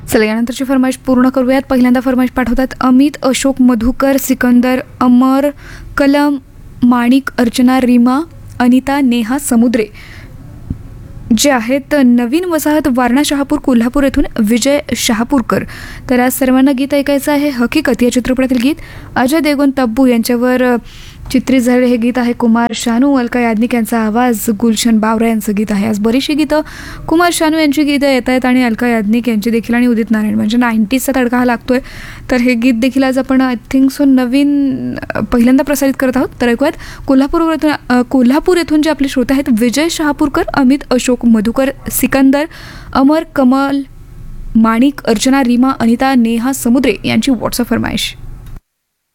चला यानंतरची फरमाईश पूर्ण करूयात. पहिल्यांदा फरमाईश पाठवतात अमित, अशोक, मधुकर, सिकंदर, अमर, कलम, माणिक, अर्चना, रीमा, अनिता, नेहा, समुद्रे जे आहेत नवीन वसाहत वारणा शहापूर कोल्हापूर येथून विजय शहापूरकर. तर आज सर्वांना गीत ऐकायचं आहे हकीकत या चित्रपटातील गीत. अजय देवगण तब्बू यांच्यावर चित्रित झालेले हे गीत आहे. कुमार शानू, अलका याज्ञिक यांचा आवाज, गुलशन बावरा यांचं गीत आहे. आज बरीचशी गीतं कुमार शानू यांची गीतं येत आहेत आणि अलका याज्ञिक यांची देखील आणि उदित नारायण म्हणजे 90sचा तडका हा लागतोय. तर हे गीत देखील आज आपण आय थिंक सो नवीन पहिल्यांदा प्रसारित करत आहोत. तर ऐकूयात कोल्हापूर येथून जे आपले श्रोते आहेत विजय शहापूरकर, अमित, अशोक, मधुकर, सिकंदर, अमर, कमल, माणिक, अर्चना, रीमा, अनिता, नेहा, समुद्रे यांची व्हॉट्सअप फरमाईश.